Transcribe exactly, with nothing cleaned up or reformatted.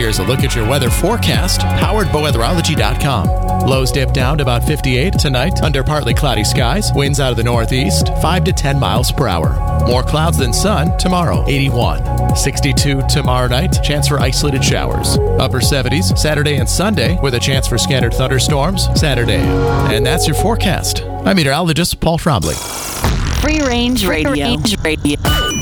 Here's a look at your weather forecast, powered by weatherology dot com. Lows dip down to about fifty-eight tonight under partly cloudy skies. Winds out of the northeast, five to ten miles per hour. More clouds than sun tomorrow, eighty-one. sixty-two tomorrow night, chance for isolated showers. Upper seventies Saturday and Sunday with a chance for scattered thunderstorms Saturday. And that's your forecast. I'm meteorologist Paul Trombley. Free Range Radio. Free Range Radio.